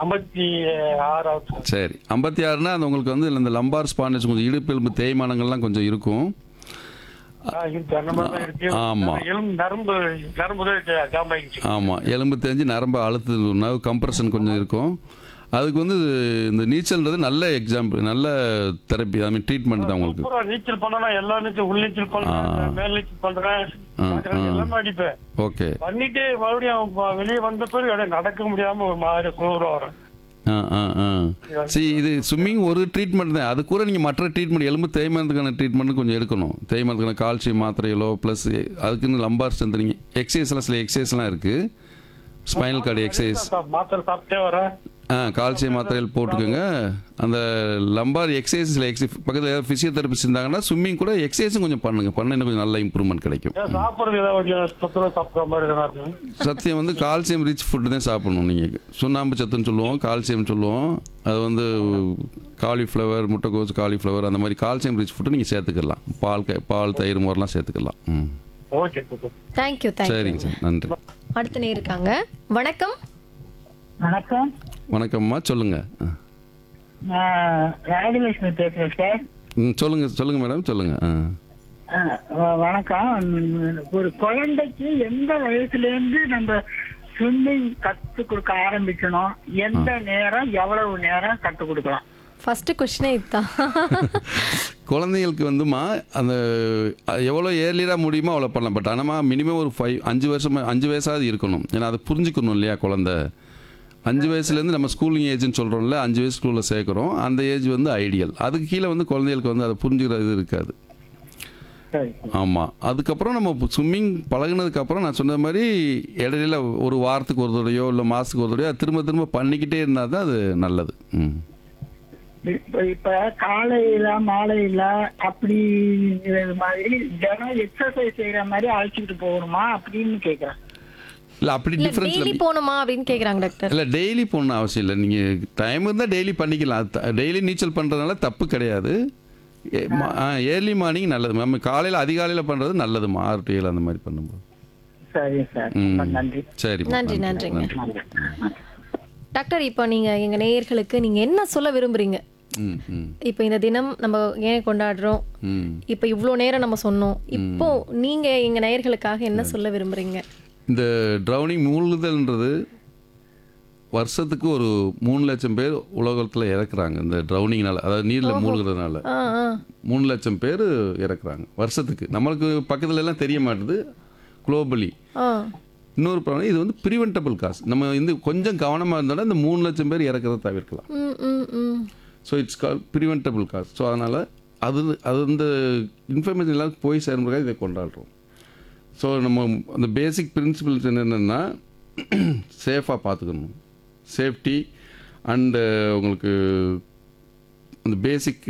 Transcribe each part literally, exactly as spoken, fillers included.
ஐம்பத்தி ஆறாவது. சரி, ஐம்பத்தி ஆறுனா அது உங்களுக்கு வந்து இந்த லம்பார் ஸ்பாண்டஸ் கொஞ்சம் இடுப்பு எலும்பு தேய்மானங்கள்லாம் கொஞ்சம் இருக்கும். ஆமா. நரம்பு நரம்பு ஜாம் ஆயிடுச்சு. ஆமாம், எலும்பு தேஞ்சு நரம்பு அழுத்து நர்வ் கம்ப்ரெஷன் கொஞ்சம் இருக்கும். அதுக்கு வந்து இந்த நீச்சல்ன்றது நல்ல எக்ஸாம்பிள், நல்ல தெரப்பி, ஐ மீன் ட்ரீட்மெண்ட் தான் உங்களுக்கு. அப்புறம் நீச்சல் பண்ணனா எல்லா நீச்சல், உள் நீச்சல் பண்றேன், மேல் நீச்சல் பண்றேன், எல்லாமே அடிப்பேன். ஓகே. பண்ணிட்டு மறுபடியும் வெளியே வந்த பிறகு அப்படியே நடக்க முடியாம ஒரு மாதிரி குளிர வரேன். ஆ ஆ ஆ சரி, இது ஸ்விம்மிங் ஒரு ட்ரீட்மெண்ட் தான். அது கூட நீங்கள் மற்ற ட்ரீட்மெண்ட், எலும்பு தேய்மானத்துக்கான ட்ரீட்மெண்ட் கொஞ்சம் எடுக்கணும். தேய்மானத்துக்கான கால்சியம் மாத்திரைகளோ ப்ளஸ் அதுக்குன்னு லம்பார் ஸ்ட்ரென்தனிங் எக்ஸசைஸ்லாம் சில எக்ஸசைஸ்லாம் இருக்குது. ஸ்பைனல் கார்டு எக்ஸசைஸ், மாத்திரை சாப்பிட்டே வரேன். ஆ கால்சியம் மாத்திரைகள் போட்டுக்கோங்க. அந்த லம்பார் எக்ஸசைஸில் எக்ஸசைஸ் பக்கத்தில் ஏதாவது ஃபிசியோதெரபிஸ்ட் இருந்தாங்கன்னா ஸ்விம்மிங் கூட எக்ஸசைஸும் கொஞ்சம் பண்ணுங்க. பண்ண இன்னும் கொஞ்சம் நல்ல இம்ப்ரூவ்மெண்ட் கிடைக்கும். சாப்பிட்றது ஏதாவது சாப்பிட்ற மாதிரி இருக்கு. சத்தியம் வந்து கால்சியம் ரிச் ஃபுட்டு தான் சாப்பிடணும். நீங்கள் சுண்ணாம்பு சத்துன்னு சொல்லுவோம், கால்சியம் சொல்லுவோம். அது வந்து காலிஃப்ளவர், முட்டைக்கோஸ், காலிஃப்ளவர் அந்த மாதிரி கால்சியம் ரிச் ஃபுட்டு நீங்கள் சேர்த்துக்கலாம். பால் பால் தயிர் மோரெலாம் சேர்த்துக்கலாம். ம் ஓகே. Thank you thank you. சரிங்க சார், நன்றி. அடுத்த நேரம் இருக்காங்க. வணக்கம். வணக்கம். வணக்கம்மா, சொல்லுங்க. நான் ராஜலட்சுமி பேசுறேன் சார். ம் சொல்லுங்க சொல்லுங்க மேடம், சொல்லுங்க. ஆ ஆ, வ- வணக்கம். ஒரு குழந்தைக்கு எந்த வயசுல இருந்து நம்ம ஸ்விம்மிங் கத்து கொடுக்க ஆரம்பிக்கணும்? எந்த நேரம், எவ்வளவு நேரம் கத்து கொடுக்கலாம்? ஃபர்ஸ்ட் கொஸ்டினே இதுதான். குழந்தைங்களுக்கு வந்துமா அந்த எவ்வளோ ஏர்லியராக முடியுமோ அவ்வளோ பண்ணலாம். பட் ஆனால் மினிமம் ஒரு ஃபைவ் அஞ்சு வருஷம் அஞ்சு வயசாவது இருக்கணும். ஏன்னா அதை புரிஞ்சுக்கணும் இல்லையா குழந்தை. அஞ்சு வயசுலேருந்து நம்ம ஸ்கூலிங் ஏஜ்னு சொல்கிறோம்ல, அஞ்சு வயசு ஸ்கூலில் சேர்க்குறோம். அந்த ஏஜ் வந்து ஐடியல். அதுக்கு கீழே வந்து குழந்தைகளுக்கு வந்து அதை புரிஞ்சுக்கிற இது இருக்காது. ஆமாம். அதுக்கப்புறம் நம்ம ஸ்விம்மிங் பழகினதுக்கப்புறம் நான் சொன்ன மாதிரி இடையில ஒரு வாரத்துக்கு ஒரு தடவையோ இல்லை மாதத்துக்கு ஒரு தடவையோ திரும்ப திரும்ப பண்ணிக்கிட்டே இருந்தால் தான் அது நல்லது. ம் இப்ப இப்ப காலையில மாலையில அப்படிங்கிறது மாதிரி தினம் எக்ஸசைஸ் செய்யற மாதிரி அழைச்சிட்டு போகணுமா அப்படின்னு கேக்குறேன். இல்லை அப்படி இல்ல டிஃப்ரென்ஸ் டெய்லி போகணுமா அப்படின்னு கேக்குறாங்க டாக்டர். இல்லை டெய்லி போகணும் அவசியம் இல்லை. நீங்கள் டைம் இருந்தால் டெய்லி பண்ணிக்கலாம். டெய்லி நீச்சல் பண்ணுறதுனால தப்பு கிடையாது. ஏர்லி மார்னிங் நல்லது. நம்ம காலையில் அதிகாலையில் பண்ணுறது நல்லதுமா, ஆறு டு ஏழு அந்த மாதிரி பண்ணும்போது. சரி சார், நன்றி. சரி, நன்றி நன்றிங்க டாக்டர். இப்போ நீங்க எங்க நேயர்களுக்கு நீங்க என்ன சொல்ல விரும்புறீங்க? ம் ம் இப்போ இந்த தினம் நம்ம ஏன் கொண்டாடுறோம்? ம் இப்போ இவ்வளோ நேரம் நம்ம சொன்னோம். இப்போ நீங்க எங்க நேயர்களுக்காக என்ன சொல்ல விரும்புறீங்க? இந்த ட்ரௌனிங் மூழ்குதல்ன்றது வருஷத்துக்கு ஒரு மூணு லட்சம் பேர் உலகத்தில் இறக்குறாங்க. இந்த ட்ரௌனிங்னால, அதாவது நீரில் மூழ்கிறதுனால ஆ ஆ மூணு லட்சம் பேர் இறக்குறாங்க வருஷத்துக்கு. நம்மளுக்கு பக்கத்துல எல்லாம் தெரிய மாட்டுது குளோபலி. ஆ இன்னொரு ப்ராப்ளம், இது வந்து ப்ரிவென்டபிள் காஸ். நம்ம வந்து கொஞ்சம் கவனமாக இருந்தாலும் இந்த மூணு லட்சம் பேர் இறக்கிறத தவிர்க்கலாம். ம் ம் ம் so it's call preventable cos. So அதனால் அது அது இந்த இன்ஃபர்மேஷன் எல்லாம் போய் சேரும்போது இதை கொண்டாடுறோம். ஸோ நம்ம அந்த பேசிக் பிரின்சிபிள்ஸ் என்னென்னா சேஃபாக பார்த்துக்கணும். சேஃப்டி அண்டு உங்களுக்கு அந்த பேசிக்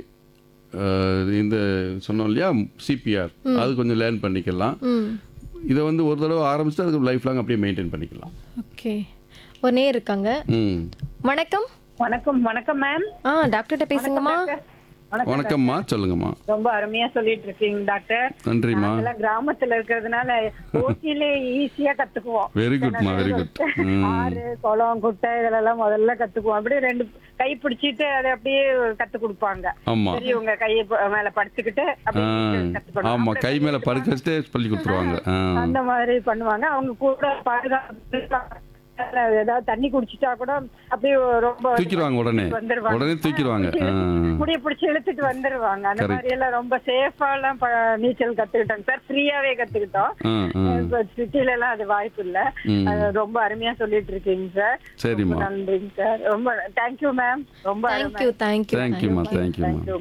இந்த சொன்னோம் இல்லையா சிபிஆர், அது கொஞ்சம் லேர்ன் பண்ணிக்கலாம். இதை வந்து ஒரு தடவை ஆரம்பிச்சுட்டு அதுக்கு லைஃப் லாங் அப்படியே மெயின்டைன் பண்ணிக்கலாம். ஓகே. ஒரு நேர் இருக்காங்க. ம் வணக்கம். வணக்கம். வணக்கம் மேம். ஆ டாக்டர்கிட்ட பேசுங்கம்மா. வணக்கம்மா, சொல்லுங்கம்மா. ரொம்ப அருமையா சொல்லிட்டு இருக்கீங்க டாக்டர். நன்றிம்மா. நாங்கெல்லாம் கிராமத்துல இருக்கிறதுனால ஓட்டிலே ஈஸியா கத்துக்குவோம். Very குட்மா, very good. ஆறு, குளம், குட்டை இதெல்லாம் முதல்ல கத்துக்குவோம். அப்படியே ரெண்டு கை பிடிச்சிட்டு அதை அப்படியே கத்து கொடுப்பாங்க. ஆமா. சரி, உங்க கையை மேல படுத்துக்கிட்டு அப்படியே கத்துக்கணும். ஆமா, கை மேல படுக்க வச்சுட்டு சொல்லி கொடுத்துருவாங்க. அந்த மாதிரி பண்ணுவாங்க. அவங்க கூட பாதுகாப்பு, ஏதாவது தண்ணி குடிச்சிட்டா கூட அப்படியே ரொம்ப தூக்கிடுவாங்க, உடனே உடனே தூக்கிடுவாங்க. முடிய பிடிச்சி இழுத்துட்டு வந்துருவாங்க. அந்த மாதிரி எல்லாம் ரொம்ப சேஃபா எல்லாம் நீச்சல் கத்துக்கிட்டாங்க சார். ஃப்ரீயாவே கத்துக்கிட்டோம். சிட்டில எல்லாம் அது வாய்ப்பு இல்ல. ரொம்ப அருமையா சொல்லிட்டு இருக்கீங்க சார். சரிம்மா, நன்றிங்க சார். ரொம்ப தேங்க்யூ மேம். ரொம்ப தேங்க்யூ தேங்க்யூ தேங்க்யூமா, தேங்க்யூமா.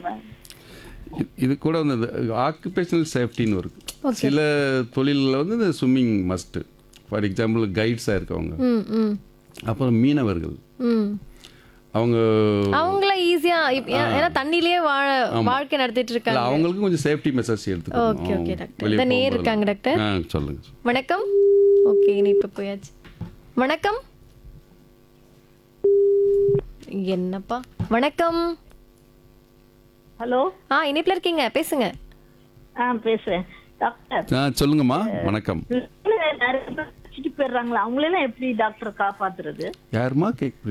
இது கூட வந்து ஆக்குபேஷனல் சேஃப்டின்னு இருக்கு. சில தொழிலில் வந்து இந்த ஸ்விம்மிங் மஸ்ட். ஃபார் எக்ஸாம்பிள் கைட்ஸாக இருக்கவங்க, அப்புறம் மீனவர்கள், அவங்க அவங்கள ஈஸியா ஏன்னா தண்ணிலேயே வாழ வாழ்க்கை நடத்திட்டு இருக்காங்க. அவங்களுக்கு கொஞ்சம் சேஃப்டி மெஷர்ஸ் எடுத்துக்கணும். Okay okay doctor. இந்த நேர் இருக்காங்க டாக்டர். ஆ சொல்லுங்க. வணக்கம். ஓகே, நீ இப்ப போயாச்சு. வணக்கம். என்னப்பா வணக்கம். ஹலோ. ஆ இணைப்புல இருக்கீங்க, பேசுங்க. ஆ பேசுறேன் டாக்டர். ஆ சொல்லுங்கம்மா. வணக்கம். போயிடுறாங்களா, அவங்களெல்லாம் எப்படி டாக்டர் காப்பாத்துறது? யாருமா கேக்